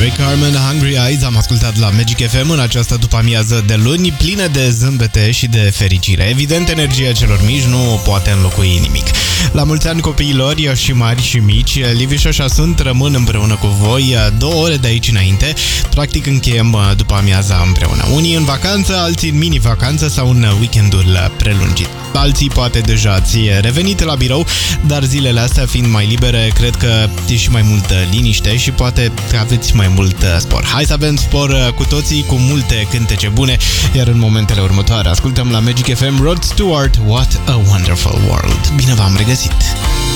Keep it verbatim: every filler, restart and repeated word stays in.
Ray Carmen, Hungry Eyes, am ascultat la Magic F M în această după-amiază de luni, plină de zâmbete și de fericire. Evident, energia celor mici nu poate înlocui nimic. La mulți ani copiilor, și mari și mici, Liviu și așa sunt, rămân împreună cu voi două ore de aici înainte. Practic încheiem după-amiaza împreună. Unii în vacanță, alții în mini-vacanță sau în weekendul prelungit. Alții poate deja ați revenit la birou, dar zilele astea fiind mai libere, cred că e și mai multă liniște și poate aveți mai mult spor. Hai să avem spor cu toții, cu multe cântece bune, iar în momentele următoare ascultăm la Magic F M Rod Stewart, What a Wonderful World. Bine v-am regăsit!